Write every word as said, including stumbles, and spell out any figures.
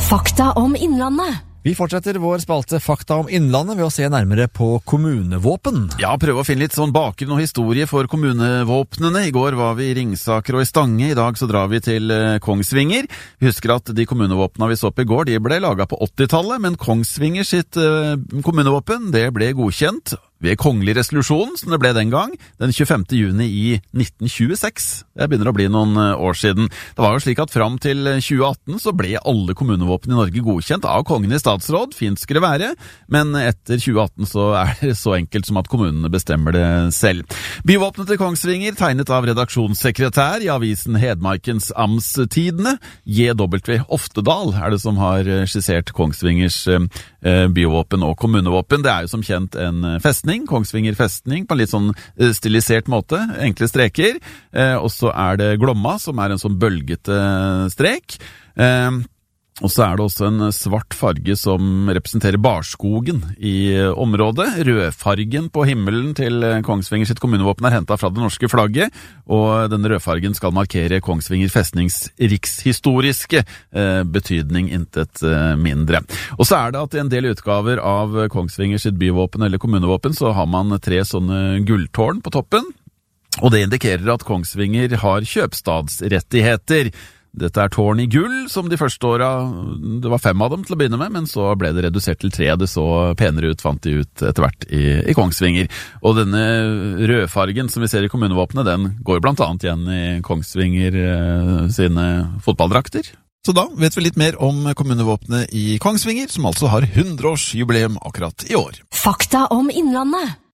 Fakta om Innlandet. Vi fortsetter vår spalte Fakta om Innlandet ved å se nærmere på kommunevåpen. Ja, prøve å finne litt sånn bakgrunn og historie for kommunevåpnene. I går var vi i Ringsaker og i Stange. I dag så drar vi til eh, Kongsvinger. Vi husker at de kommunevåpnene vi så på i går, de ble laget på åttitallet, men Kongsvinger sitt eh, kommunevåpen, det ble godkjent ved kongelig resolusjon, som det ble den gang, den tjuefemte juni i nitten tjueseks. Det begynner å bli noen år siden. Det var jo slik at fram til tjue atten så ble alle kommunevåpen i Norge godkjent av kongen i statsråd, fint skulle det være, men etter tjue atten så er det så enkelt som at kommunene bestemmer det selv. Byvåpenet til Kongsvinger, tegnet av redaksjonssekretær i avisen Hedmarkens Amtstidende, J W Oftedal er det som har skissert Kongsvingers byvåpen og kommunevåpen. Det er jo som kjent en festning, Kongsvinger festning, på en litt sånn stilisert måte, enkle streker, eh, og så er det Glomma, som er en sånn bølgete strek, eh, og så er det også en svart farge som representerer barskogen i området. Rødfargen på himmelen til Kongsvinger sitt kommunevåpen er hentet fra det norske flagget, og denne rødfargen skal markere Kongsvinger festnings rikshistoriske eh, betydning, intet eh, mindre. Og så er det at i en del utgaver av Kongsvinger sitt byvåpen eller kommunevåpen så har man tre sånne gulltårn på toppen, og det indikerer at Kongsvinger har kjøpstadsrettigheter. Dette er tårn i gull, som de første åra, det var fem av dem til å begynne med, men så ble det redusert til tre. Det så penere ut, fant de ut etter hvert i, i Kongsvinger. Og denne rødfargen som vi ser i kommunevåpenet, den går blant annet igjen i Kongsvinger eh, sine fotballdrakter. Så da vet vi litt mer om kommunevåpenet i Kongsvinger, som altså har hundreårsjubileum akkurat i år. Fakta om Innlandet.